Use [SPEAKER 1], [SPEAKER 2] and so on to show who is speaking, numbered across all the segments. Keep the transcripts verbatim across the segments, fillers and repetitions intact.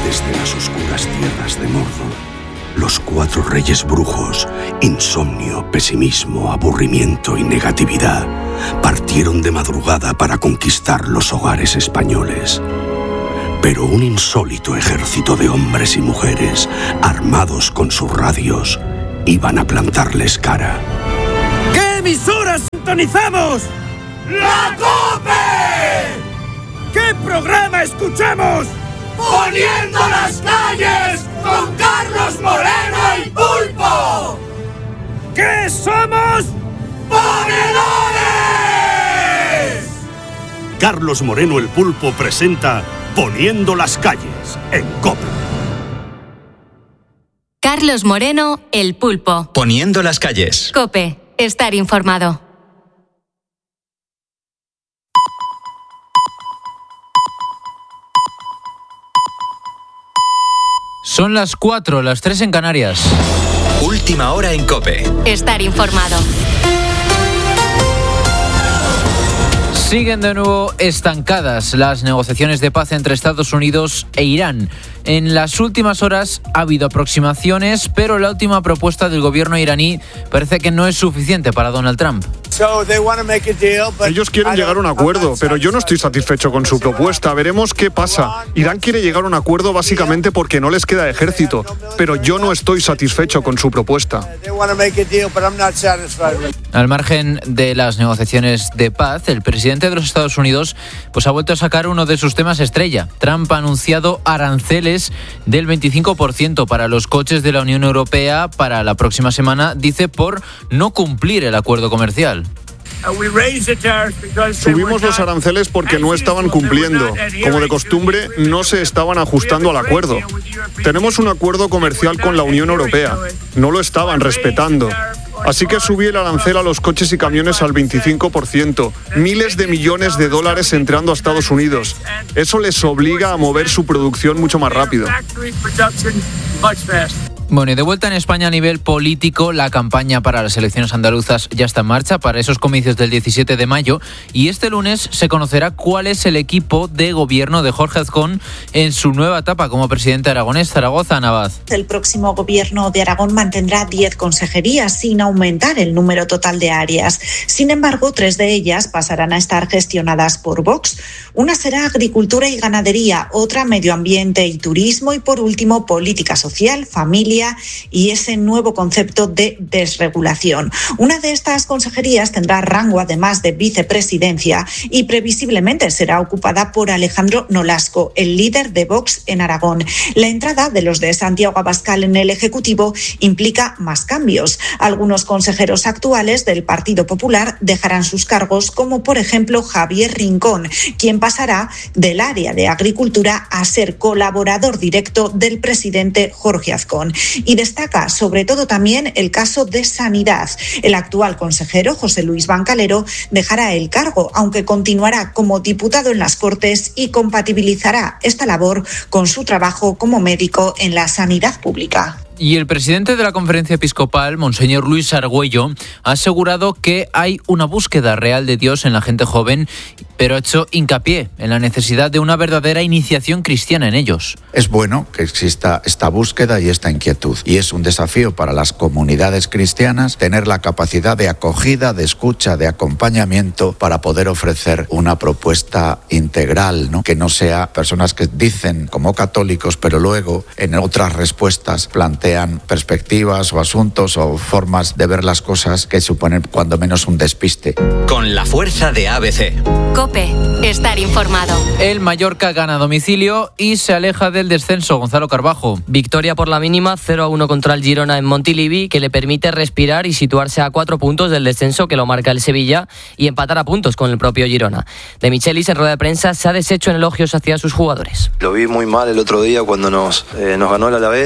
[SPEAKER 1] desde las oscuras tierras de Mordor, los cuatro reyes brujos, insomnio, pesimismo, aburrimiento y negatividad, partieron de madrugada para conquistar los hogares españoles. Pero un insólito ejército de hombres y mujeres, armados con sus radios, iban a plantarles cara.
[SPEAKER 2] ¿Qué emisora sintonizamos? ¡La COPE! ¿Qué programa escuchamos? ¡Poniendo las calles con Carlos Moreno el Pulpo! ¿Qué somos? ¡Ponedores!
[SPEAKER 3] Carlos Moreno el Pulpo presenta Poniendo las calles en COPE.
[SPEAKER 4] Carlos Moreno el Pulpo.
[SPEAKER 5] Poniendo las calles.
[SPEAKER 4] COPE. Estar informado.
[SPEAKER 6] Son las cuatro, las tres en Canarias.
[SPEAKER 5] Última hora en COPE.
[SPEAKER 4] Estar informado.
[SPEAKER 6] Siguen de nuevo estancadas las negociaciones de paz entre Estados Unidos e Irán. En las últimas horas ha habido aproximaciones, pero la última propuesta del gobierno iraní parece que no es suficiente para Donald Trump.
[SPEAKER 7] Ellos quieren llegar a un acuerdo, pero yo no estoy satisfecho con su propuesta. Veremos qué pasa. Irán quiere llegar a un acuerdo básicamente porque no les queda ejército, pero yo no estoy satisfecho con su propuesta.
[SPEAKER 6] Al margen de las negociaciones de paz, el presidente de los Estados Unidos pues ha vuelto a sacar uno de sus temas estrella. Trump ha anunciado aranceles del veinticinco por ciento para los coches de la Unión Europea para la próxima semana, dice, por no cumplir el acuerdo comercial.
[SPEAKER 7] Subimos los aranceles porque no estaban cumpliendo. Como de costumbre, no se estaban ajustando al acuerdo. Tenemos un acuerdo comercial con la Unión Europea. No lo estaban respetando. Así que subí el arancel a los coches y camiones al veinticinco por ciento. Miles de millones de dólares entrando a Estados Unidos. Eso les obliga a mover su producción mucho más rápido.
[SPEAKER 6] Bueno, y de vuelta en España a nivel político, la campaña para las elecciones andaluzas ya está en marcha para esos comicios del diecisiete de mayo y este lunes se conocerá cuál es el equipo de gobierno de Jorge Azcón en su nueva etapa como presidente aragonés. Zaragoza, Navaz.
[SPEAKER 8] El próximo gobierno de Aragón mantendrá diez consejerías sin aumentar el número total de áreas. Sin embargo, tres de ellas pasarán a estar gestionadas por Vox. Una será agricultura y ganadería, otra medio ambiente y turismo y por último política social, familia y ese nuevo concepto de desregulación. Una de estas consejerías tendrá rango además de vicepresidencia y previsiblemente será ocupada por Alejandro Nolasco, el líder de Vox en Aragón. La entrada de los de Santiago Abascal en el Ejecutivo implica más cambios. Algunos consejeros actuales del Partido Popular dejarán sus cargos, como por ejemplo Javier Rincón, quien pasará del área de Agricultura a ser colaborador directo del presidente Jorge Azcón. Y destaca sobre todo también el caso de Sanidad. El actual consejero, José Luis Bancalero, dejará el cargo, aunque continuará como diputado en las Cortes y compatibilizará esta labor con su trabajo como médico en la sanidad pública.
[SPEAKER 6] Y el presidente de la Conferencia Episcopal, Monseñor Luis Argüello, ha asegurado que hay una búsqueda real de Dios en la gente joven, pero ha hecho hincapié en la necesidad de una verdadera iniciación cristiana en ellos.
[SPEAKER 9] Es bueno que exista esta búsqueda y esta inquietud, y es un desafío para las comunidades cristianas tener la capacidad de acogida, de escucha, de acompañamiento para poder ofrecer una propuesta integral, ¿no? Que no sea personas que dicen como católicos, pero luego en otras respuestas plantean perspectivas o asuntos o formas de ver las cosas que suponen cuando menos un despiste.
[SPEAKER 5] Con la fuerza de A B C.
[SPEAKER 4] COPE. Estar informado.
[SPEAKER 6] El Mallorca gana a domicilio y se aleja del descenso. Gonzalo Carbajo.
[SPEAKER 10] Victoria por la mínima, cero a uno contra el Girona en Montilivi, que le permite respirar y situarse a cuatro puntos del descenso que lo marca el Sevilla y empatar a puntos con el propio Girona. De Michelis en rueda de prensa se ha deshecho en elogios hacia sus jugadores.
[SPEAKER 11] Lo vi muy mal el otro día cuando nos, eh, nos ganó el Alavés.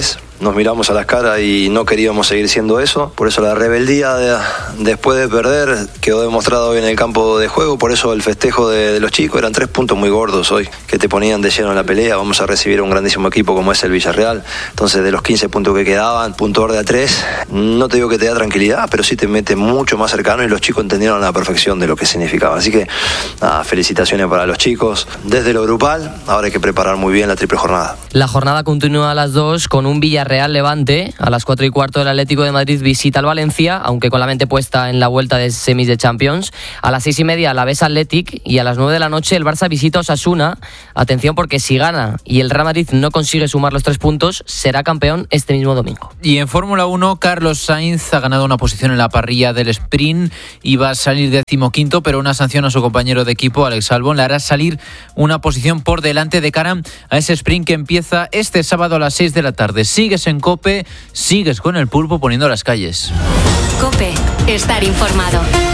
[SPEAKER 11] nos miramos a las caras y no queríamos seguir siendo eso. Por eso la rebeldía de, después de perder quedó demostrado hoy en el campo de juego. Por eso el festejo de, de los chicos, eran tres puntos muy gordos hoy que te ponían de lleno en la pelea. Vamos a recibir a un grandísimo equipo como es el Villarreal. Entonces, de los quince puntos que quedaban, punto de a tres, no te digo que te da tranquilidad, pero sí te mete mucho más cercano, y los chicos entendieron a la perfección de lo que significaba. Así que nada, felicitaciones para los chicos. Desde lo grupal, ahora hay que preparar muy bien la triple jornada.
[SPEAKER 10] La jornada continúa a las dos con un Villarreal Levante. A las cuatro y cuarto el Atlético de Madrid visita al Valencia, aunque con la mente puesta en la vuelta de semis de Champions. A las seis y media la Alavés Athletic, y a las nueve de la noche el Barça visita a Osasuna. Atención, porque si gana y el Real Madrid no consigue sumar los tres puntos, será campeón este mismo domingo.
[SPEAKER 6] Y en Fórmula uno, Carlos Sainz ha ganado una posición en la parrilla del sprint y va a salir decimoquinto, pero una sanción a su compañero de equipo, Alex Albon, le hará salir una posición por delante de cara a ese sprint que empieza este sábado a las seis de la tarde. Sigues en COPE, sigues con el Pulpo poniendo las calles.
[SPEAKER 4] COPE, estar informado.